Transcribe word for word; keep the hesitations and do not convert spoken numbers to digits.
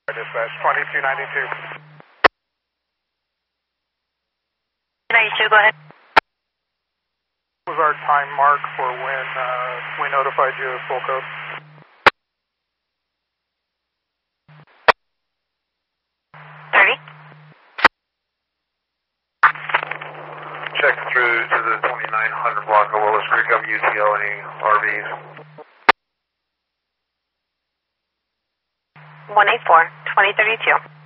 Dispatch twenty-two ninety-two. ninety-two, go ahead. What was our time mark for when uh, we notified you of full code? thirty. Check through to the twenty-nine hundred block of Willis Creek of U T O, any R Vs? one eight four, twenty thirty-two.